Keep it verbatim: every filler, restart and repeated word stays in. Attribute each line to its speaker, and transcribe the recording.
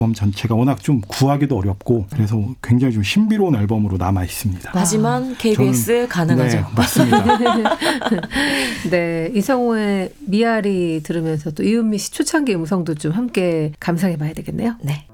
Speaker 1: 앨범 전체가 워낙 좀 구하기도 어렵고 그래서 굉장히 좀 신비로운 앨범으로 남아 있습니다.
Speaker 2: 하지만 케이비에스
Speaker 1: 저는,
Speaker 2: 가능하죠.
Speaker 1: 네, 맞습니다.
Speaker 3: 네, 이성우의 미아리 들으면서 또 이은미 씨 초창기 음성도 좀 함께 감상해봐야 되겠네요.
Speaker 2: 네.